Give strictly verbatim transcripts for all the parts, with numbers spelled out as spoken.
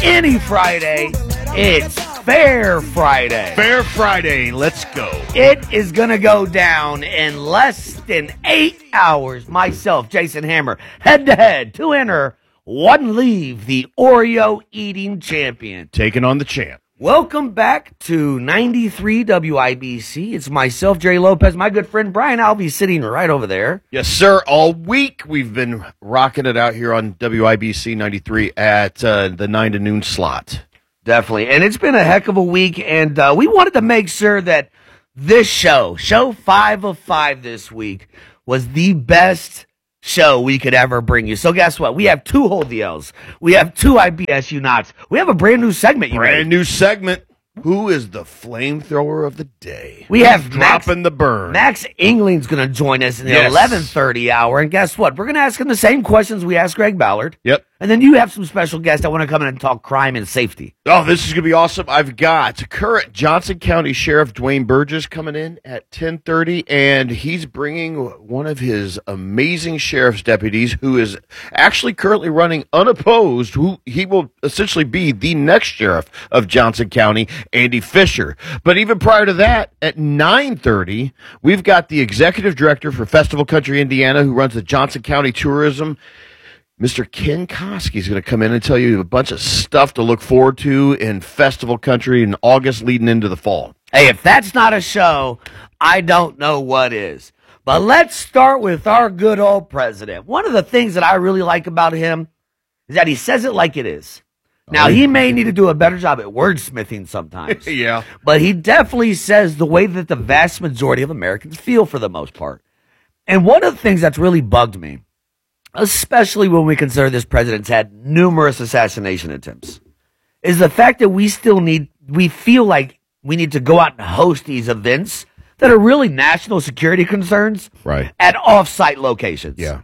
any Friday, it's Fair Friday. Fair Friday, let's go. It is going to go down in less than eight hours. Myself, Jason Hammer, head-to-head to enter one leave, the Oreo eating champion. Taking on the champ. Welcome back to ninety-three W I B C. It's myself, Jerry Lopez, my good friend Brian Alvey sitting right over there. Yes, sir. All week we've been rocking it out here on W I B C ninety-three at uh, the nine to noon slot. Definitely. And it's been a heck of a week, and uh, we wanted to make sure that this show, show five of five this week, was the best show we could ever bring you. So guess what? We have two Hold the L's. We have two I B S U Knots. We have a brand new segment. You Brand made. new segment. Who is the flamethrower of the day? We have dropping Max, the burn. Max Engling's going to join us in the Yes. eleven thirty hour. And guess what? We're going to ask him the same questions we asked Greg Ballard. Yep. And then you have some special guests that want to come in and talk crime and safety. Oh, this is going to be awesome. I've got current Johnson County Sheriff Dwayne Burgess coming in at ten thirty, and he's bringing one of his amazing sheriff's deputies who is actually currently running unopposed, who he will essentially be the next sheriff of Johnson County, Andy Fisher. But even prior to that, at nine thirty, we've got the executive director for Festival Country Indiana, who runs the Johnson County Tourism, Mister Ken Koski is going to come in and tell you a bunch of stuff to look forward to in Festival Country in August leading into the fall. Hey, if that's not a show, I don't know what is. But let's start with our good old president. One of the things that I really like about him is that he says it like it is. Now, he may need to do a better job at wordsmithing sometimes. Yeah. But he definitely says the way that the vast majority of Americans feel for the most part. And one of the things that's really bugged me, especially when we consider this president's had numerous assassination attempts, is the fact that we still need, we feel like we need to go out and host these events that are really national security concerns Right. at off-site locations. Yeah.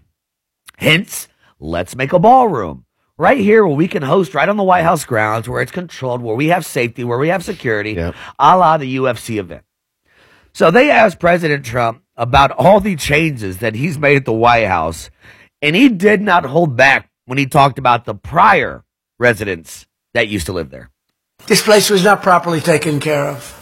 Hence, let's make a ballroom right here where we can host right on the White House grounds, where it's controlled, where we have safety, where we have security, Yep. a la the U F C event. So they asked President Trump about all the changes that he's made at the White House, and he did not hold back when he talked about the prior residents that used to live there. This place was not properly taken care of.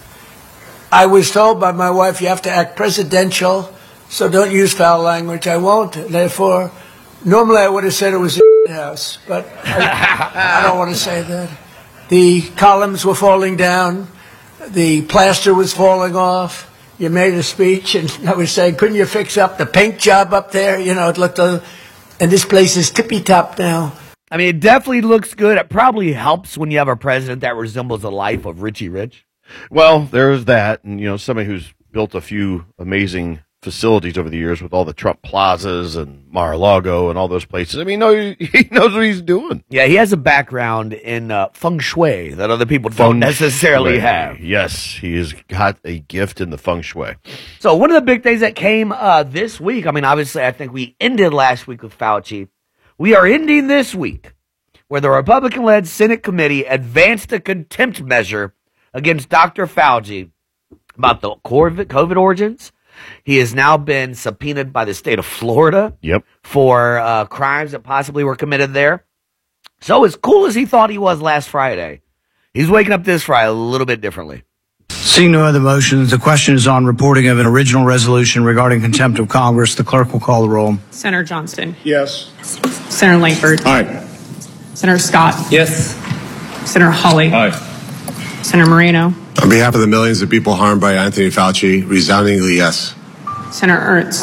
I was told by my wife, you have to act presidential, so don't use foul language. I won't. Therefore, normally I would have said it was a house, but I, I don't want to say that. The columns were falling down. The plaster was falling off. You made a speech, and I was saying, couldn't you fix up the paint job up there? You know, it looked a... And this place is tippy-top now. I mean, it definitely looks good. It probably helps when you have a president that resembles the life of Richie Rich. Well, there's that. And, you know, somebody who's built a few amazing facilities over the years with all the Trump plazas and Mar-a-Lago and all those places. I mean, no, he knows what he's doing. Yeah, he has a background in uh, feng shui that other people Feng don't necessarily shui. have. Yes, he has got a gift in the feng shui. So one of the big things that came uh, this week, I mean, obviously, I think we ended last week with Fauci. We are ending this week where the Republican-led Senate committee advanced a contempt measure against Doctor Fauci about the COVID origins. He has now been subpoenaed by the state of Florida Yep. for uh, crimes that possibly were committed there. So as cool as he thought he was last Friday, he's waking up this Friday a little bit differently. Seeing no other motions, the question is on reporting of an original resolution regarding contempt of Congress. The clerk will call the roll. Senator Johnston. Yes. Senator Langford. Aye. Senator Scott. Yes. Senator Hawley. Aye. Senator Moreno. On behalf of the millions of people harmed by Anthony Fauci, resoundingly yes. Senator Ernst.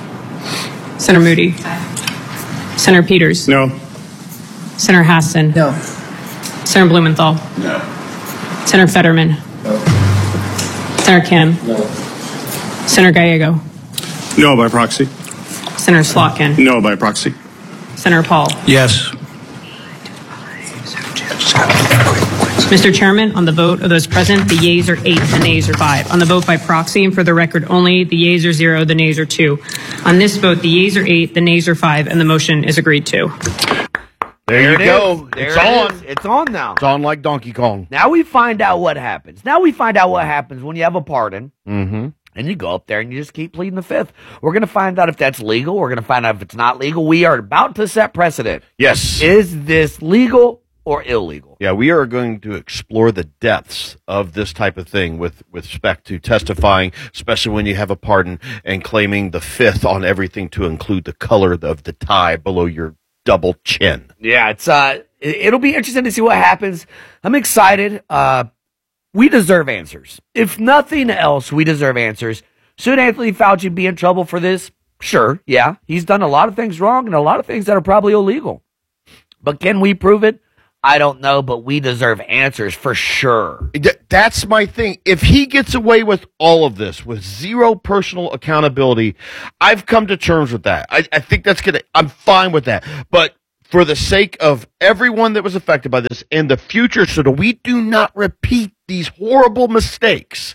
Aye. Senator Moody. Aye. Senator Peters. No. Senator Hassan. No. Senator Blumenthal. No. Senator Fetterman. No. Senator Kim. No. Senator Gallego. No by proxy. Senator Slotkin. No by proxy. Senator Paul. Yes. Mister Chairman, on the vote of those present, the yeas are eight, the nays are five. On the vote by proxy, and for the record only, the yeas are zero, the nays are two. On this vote, the yeas are eight, the nays are five, and the motion is agreed to. There, There you it go. is. There It's it on. is. It's on now. It's on like Donkey Kong. Now we find out what happens. Now we find out what happens when you have a pardon. Mm-hmm. And you go up there and you just keep pleading the fifth. We're going to find out if that's legal. We're going to find out if it's not legal. We are about to set precedent. Yes. Is this legal or illegal. Yeah, we are going to explore the depths of this type of thing with, with respect to testifying, especially when you have a pardon and claiming the fifth on everything to include the color of the tie below your double chin. Yeah, it's uh, it, it'll be interesting to see what happens. I'm excited. Uh, we deserve answers. If nothing else, we deserve answers. Should Anthony Fauci be in trouble for this? Sure, yeah. He's done a lot of things wrong and a lot of things that are probably illegal. But can we prove it? I don't know, but we deserve answers for sure. That's my thing. If he gets away with all of this with zero personal accountability, I've come to terms with that. I, I think that's going to, I'm fine with that. But for the sake of everyone that was affected by this in the future, so that we do not repeat these horrible mistakes,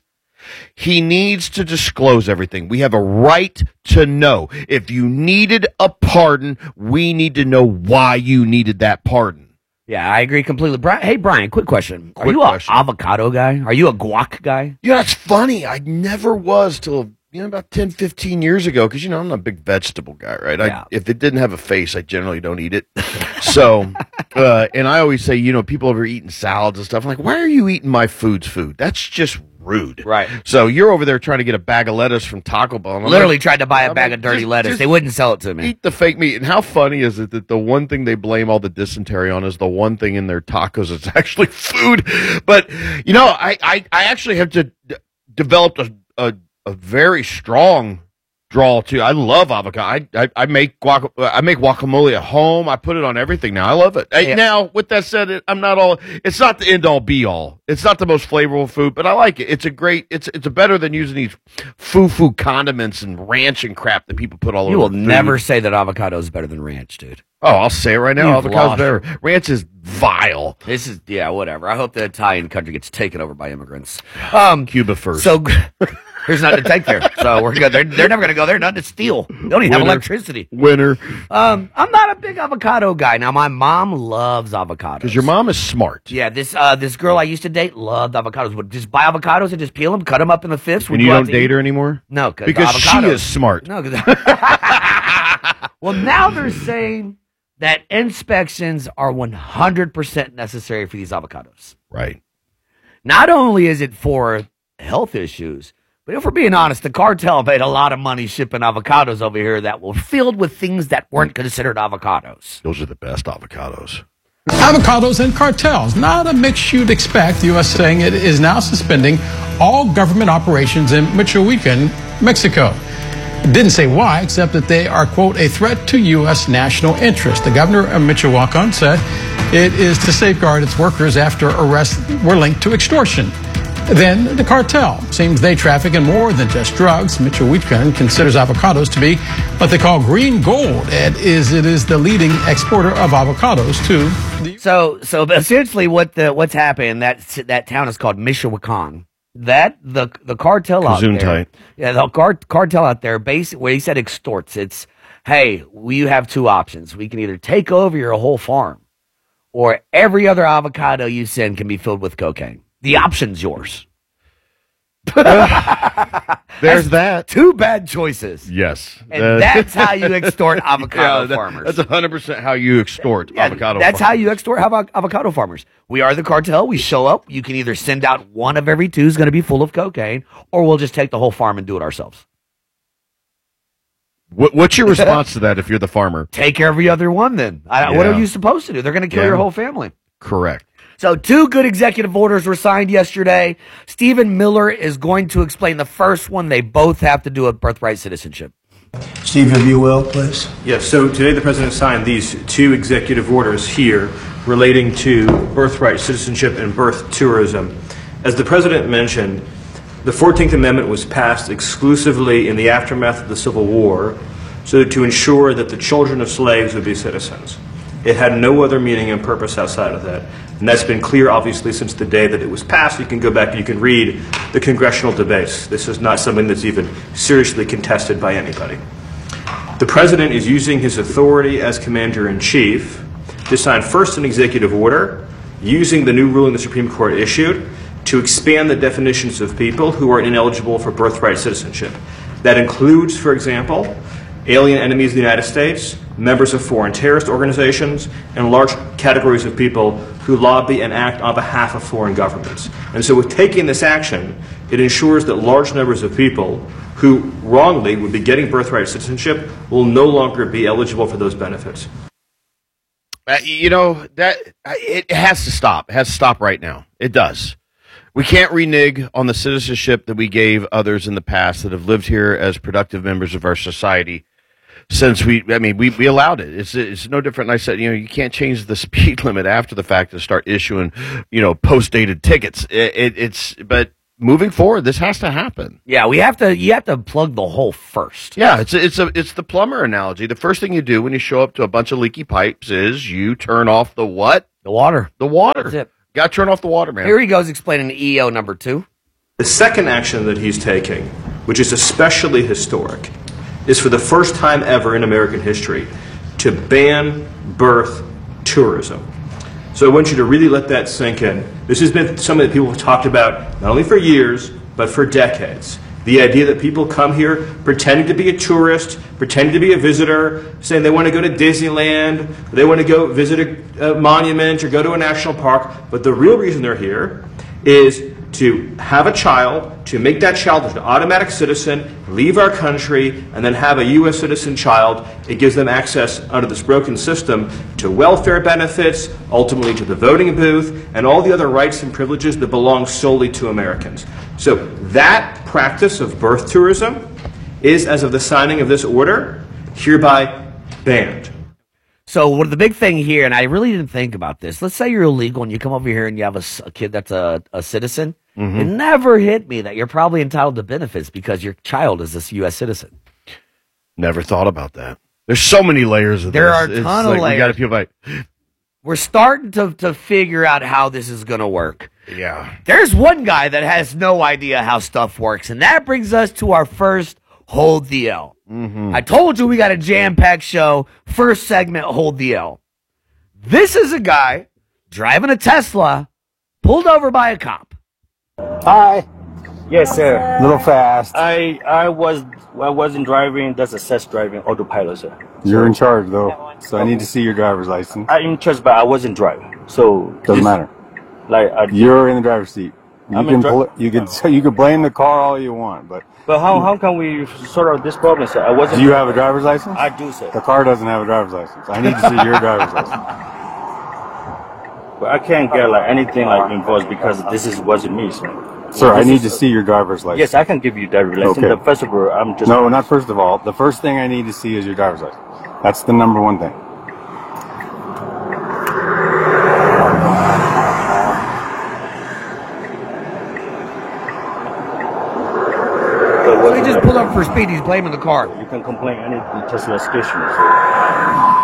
he needs to disclose everything. We have a right to know. If you needed a pardon, we need to know why you needed that pardon. Yeah, I agree completely. Brian, hey, Brian, quick question. Are Quick you question. an avocado guy? Are you a guac guy? Yeah, it's funny. I never was till, you know, about ten, fifteen years ago, because, you know, I'm not a big vegetable guy, right? I, Yeah. if it didn't have a face, I generally don't eat it. So, uh, and I always say, you know, people over eating salads and stuff. I'm like, why are you eating my food's food? That's just rude. Right. So you're over there trying to get a bag of lettuce from Taco Bell. and I'm Literally like, tried to buy a I'm bag like, of dirty just- lettuce. just They wouldn't sell it to me. Eat the fake meat. And how funny is it that the one thing they blame all the dysentery on is the one thing in their tacos is actually food? But, you know, I, I, I actually have to d- developed a, a, a very strong draw too. I love avocado. I, I, I make guac, I make guacamole at home. I put it on everything now. I love it. Hey, Yeah. Now, with that said, it, I'm not all. It's not the end all be all. It's not the most flavorful food, but I like it. It's a great. It's it's a better than using these foo foo condiments and ranch and crap that people put all You over. will food. never say that avocado is better than ranch, dude. Oh, I'll say it right now. You've Avocado's lost better. Ranch is vile. This is, yeah, whatever. I hope the Italian country gets taken over by immigrants. Um, Cuba first. So there's nothing to take there. So we're good. They're, they're never going to go there. Nothing to steal. They don't even have Winner. electricity. Winner. Um, I'm not a big avocado guy. Now, my mom loves avocados. Because your mom is smart. Yeah, this uh, this girl I used to date loved avocados. Would just buy avocados and just peel them, cut them up in the fifths. And you don't date her anymore? No, cause Because she avocados. is smart. No, 'cause- well, now they're saying that inspections are one hundred percent necessary for these avocados. Right. Not only is it for health issues, but if we're being honest, the cartel made a lot of money shipping avocados over here that were filled with things that weren't considered avocados. Those are the best avocados. Avocados and cartels, not a mix you'd expect. The U S saying it is now suspending all government operations in Michoacan, Mexico. Didn't say why, except that they are, quote, a threat to U S national interest. The governor of Michoacan said it is to safeguard its workers after arrests were linked to extortion. Then the cartel. Seems they traffic in more than just drugs. Michoacan considers avocados to be what they call green gold, and is it is the leading exporter of avocados to the So, so essentially, what the what's happening? That that town is called Michoacan. That the the cartel out there, Gesundheit. yeah, the car, cartel out there, basically, where he said extorts. It's, hey, we have two options. We can either take over your whole farm, or every other avocado you send can be filled with cocaine. The option's yours. There's that. Two bad choices, Yes. and Uh, that's how you extort avocado yeah, that- farmers. That's one hundred percent how you extort Yeah, avocado That's how farmers. you extort avo- avocado farmers. We are the cartel. We show up. You can either send out one of every two is going to be full of cocaine, or we'll just take the whole farm and do it ourselves. What, what's your response to that if you're the farmer? Take every other one then. I, What Yeah. are you supposed to do? They're going to kill Yeah. your whole family. Correct. So two good executive orders were signed yesterday. Stephen Miller is going to explain the first one. They both have to do with birthright citizenship. Steve, if you will, please. Yes, so today the President signed these two executive orders here relating to birthright citizenship and birth tourism. As the President mentioned, the fourteenth Amendment was passed exclusively in the aftermath of the Civil War so to ensure that the children of slaves would be citizens. It had no other meaning and purpose outside of that. And that's been clear, obviously, since the day that it was passed. You can go back and you can read the congressional debates. This is not something that's even seriously contested by anybody. The President is using his authority as Commander-in-Chief to sign first an executive order using the new ruling the Supreme Court issued to expand the definitions of people who are ineligible for birthright citizenship. That includes, for example, alien enemies of the United States, members of foreign terrorist organizations, and large categories of people who lobby and act on behalf of foreign governments. And so with taking this action, it ensures that large numbers of people who wrongly would be getting birthright citizenship will no longer be eligible for those benefits. Uh, you know, that it has to stop. It has to stop right now. It does. We can't renege on the citizenship that we gave others in the past that have lived here as productive members of our society since we, I mean, we, we allowed it. It's it's no different. And I said, you know, you can't change the speed limit after the fact and start issuing, you know, post-dated tickets. It, it, it's, but moving forward, this has to happen. Yeah, we have to, you have to plug the hole first. Yeah, it's a, it's a, it's the plumber analogy. The first thing you do when you show up to a bunch of leaky pipes is you turn off the what? The water. The water. That's it. Got to turn off the water, man. Here he goes explaining E O number two. The second action that he's taking, which is especially historic, is for the first time ever in American history to ban birth tourism. So I want you to really let that sink in. This has been something that people have talked about not only for years, but for decades. The idea that people come here pretending to be a tourist, pretending to be a visitor, saying they want to go to Disneyland, or they want to go visit a, a monument or go to a national park, but the real reason they're here is to have a child, to make that child an automatic citizen, leave our country, and then have a U S citizen child. It gives them access under this broken system to welfare benefits, ultimately to the voting booth, and all the other rights and privileges that belong solely to Americans. So that practice of birth tourism is, as of the signing of this order, hereby banned. So what the big thing here, and I really didn't think about this, let's say you're illegal and you come over here and you have a, a kid that's a, a citizen. Mm-hmm. It never hit me that you're probably entitled to benefits because your child is this U S citizen. Never thought about that. There's so many layers of there this. There are a it's ton like of layers. We gotta feel like, we're starting to, to figure out how this is going to work. Yeah. There's one guy that has no idea how stuff works, and that brings us to our first Hold the L. Mm-hmm. I told you we got a jam-packed show. First segment, Hold the L. This is a guy driving a Tesla, pulled over by a cop. Hi. Yes, sir. A little fast. I I was I wasn't driving. That's assessed driving, autopilot, sir. You're in charge, though, so I need to see your driver's license. I'm in charge, but I wasn't driving, so doesn't this, matter. Like I, you're in the driver's seat. You I'm can dri- bl- you can you can blame the car all you want, but but how how can we sort out this problem, sir? I wasn't. Do you have a driver's license? I do, sir. The car doesn't have a driver's license. I need to see your driver's license. But I can't get like anything like involved because this is wasn't me, sir. Sir, this I need is, to see your driver's license. Yes, I can give you driver's license. Okay. But first of all, I'm just no, not first of all. The first thing I need to see is your driver's license. That's the number one thing. So he just pulled up for speed. He's blaming the car. You can complain any Tesla station. So.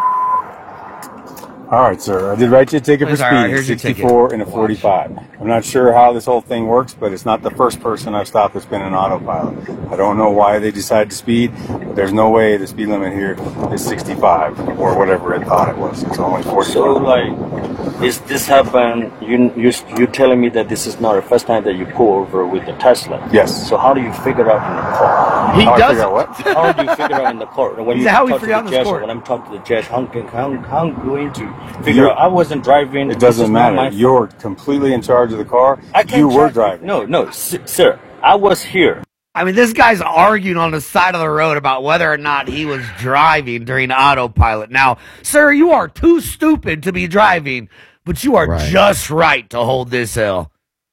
All right, sir. I did write you a ticket for Please, all right, speeding, here's your sixty-four ticket. and a forty-five. I'm not sure how this whole thing works, but it's not the first person I've stopped that's been an autopilot. I don't know why they decided to speed, but there's no way the speed limit here is sixty-five or whatever it thought it was. It's only forty-five. So, like, is this happen? You you you telling me that this is not the first time that you pull over with the Tesla? Yes. So how do you figure out in the car? He how does I figure out what? How do you figure out in the car? When Is you that how we talk figure to out the in the judge, court? when I'm talking to the judge, how can how, how I'm going to figure You're- out? I wasn't driving. It This doesn't is not matter. my- You're completely in charge of the car. I can't You were check- driving. No, no, s- sir. I was here. I mean, this guy's arguing on the side of the road about whether or not he was driving during autopilot. Now, sir, you are too stupid to be driving, but you are Right. just right to hold this L.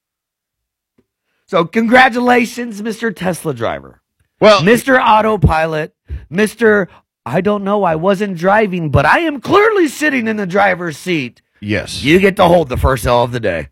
So congratulations, Mister Tesla driver. Well, Mister Autopilot, Mister I don't know, I wasn't driving, but I am clearly sitting in the driver's seat. yes. You get to hold the first L of the day.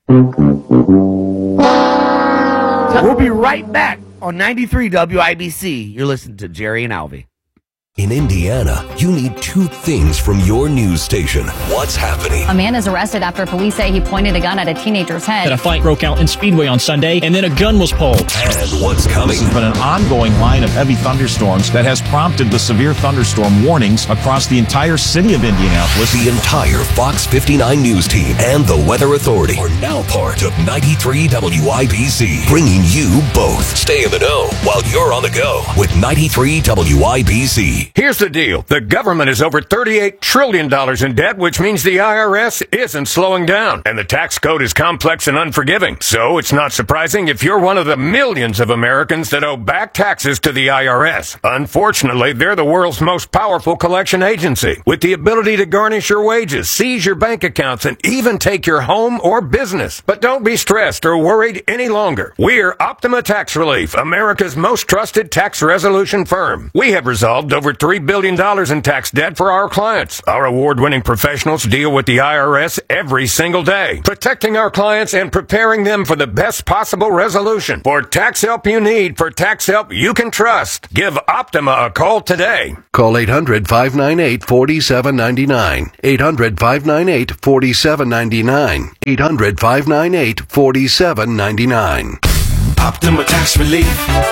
We'll be right back on ninety-three W I B C. You're listening to Jerry and Alvy. In Indiana, you need two things from your news station. What's happening? A man is arrested after police say he pointed a gun at a teenager's head. A fight broke out in Speedway on Sunday, and then a gun was pulled. And what's coming? This has been an ongoing line of heavy thunderstorms that has prompted the severe thunderstorm warnings across the entire city of Indianapolis. The entire Fox fifty-nine News team and the Weather Authority are now part of ninety-three W I B C, bringing you both. Stay in the know while you're on the go with ninety-three W I B C. T. Here's the deal. The government is over thirty-eight trillion dollars in debt, which means the I R S isn't slowing down. And the tax code is complex and unforgiving. So it's not surprising if you're one of the millions of Americans that owe back taxes to the I R S. Unfortunately, they're the world's most powerful collection agency, with the ability to garnish your wages, seize your bank accounts, and even take your home or business. But don't be stressed or worried any longer. We're Optima Tax Relief, America's most trusted tax resolution firm. We have resolved over three billion dollars in tax debt for our clients. Our award-winning professionals deal with the I R S every single day, protecting our clients and preparing them for the best possible resolution. For tax help you need, for tax help you can trust, give Optima a call today. Call eight hundred, five nine eight, four seven nine nine. eight hundred, five nine eight, four seven nine nine. eight hundred, five nine eight, four seven nine nine. Optima Tax Relief.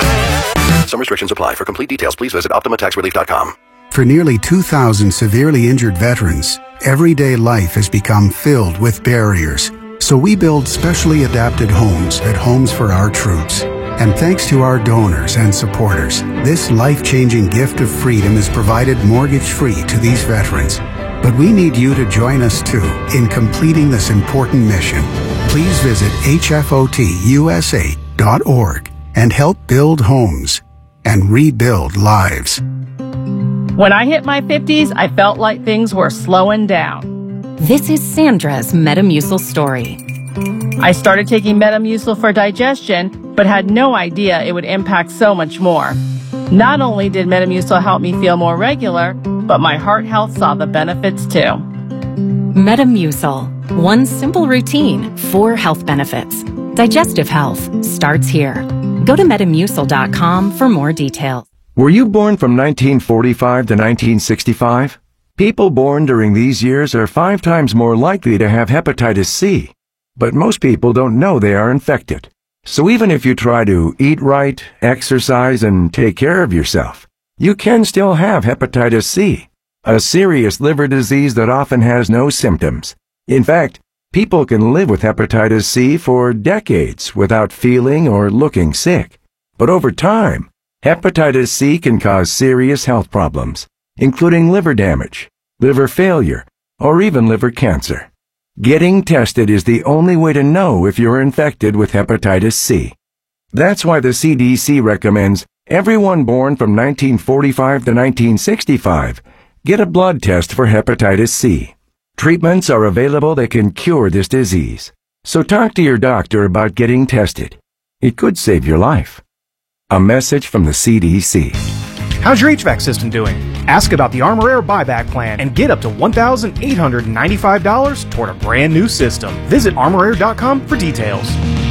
Some restrictions apply. For complete details, please visit optima tax relief dot com. For nearly two thousand severely injured veterans, everyday life has become filled with barriers. So we build specially adapted homes at Homes for Our Troops. And thanks to our donors and supporters, this life-changing gift of freedom is provided mortgage-free to these veterans. But we need you to join us too in completing this important mission. Please visit H F O T U S A dot org and help build homes and rebuild lives. When I hit my fifties, I felt like things were slowing down. This is Sandra's Metamucil story. I started taking Metamucil for digestion, but had no idea it would impact so much more. Not only did Metamucil help me feel more regular, but my heart health saw the benefits too. Metamucil. One simple routine, four health benefits. Digestive health starts here. Go to metamucil dot com for more details. Were you born from nineteen forty-five to nineteen sixty-five? People born during these years are five times more likely to have hepatitis C. But most people don't know they are infected. So even if you try to eat right, exercise, and take care of yourself, you can still have hepatitis C, a serious liver disease that often has no symptoms. In fact, people can live with hepatitis C for decades without feeling or looking sick. But over time, hepatitis C can cause serious health problems, including liver damage, liver failure, or even liver cancer. Getting tested is the only way to know if you're infected with hepatitis C. That's why the C D C recommends everyone born from nineteen forty-five to nineteen sixty-five get a blood test for hepatitis C. Treatments are available that can cure this disease. So talk to your doctor about getting tested. It could save your life. A message from the C D C. How's your H V A C system doing? Ask about the Armor Air buyback plan and get up to one thousand eight hundred ninety-five dollars toward a brand new system. Visit armor air dot com for details.